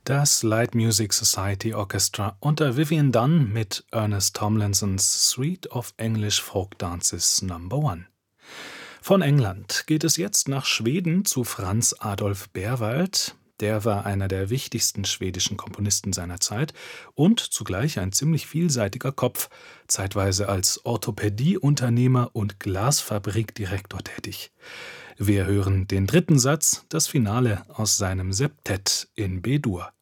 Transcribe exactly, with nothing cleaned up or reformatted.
Das Light Music Society Orchestra unter Vivian Dunn mit Ernest Tomlinsons Suite of English Folk Dances Number One. Von England geht es jetzt nach Schweden zu Franz Adolf Berwald. Der war einer der wichtigsten schwedischen Komponisten seiner Zeit und zugleich ein ziemlich vielseitiger Kopf, zeitweise als Orthopädieunternehmer und Glasfabrikdirektor tätig. Wir hören den dritten Satz, das Finale aus seinem Septett in B-Dur.